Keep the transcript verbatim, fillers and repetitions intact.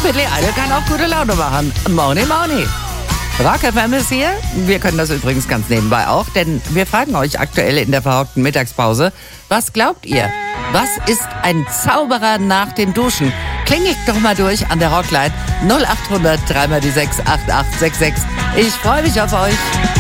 Billy Idol kann auch gute Laune machen. Money, money. Rock F M ist hier. Wir können das übrigens ganz nebenbei auch, denn wir fragen euch aktuell in der verhockten Mittagspause, was glaubt ihr? Was ist ein Zauberer nach dem Duschen? Klingelt doch mal durch an der Rockline null acht hundert drei mal die sechs acht acht sechs sechs. Ich freue mich auf euch.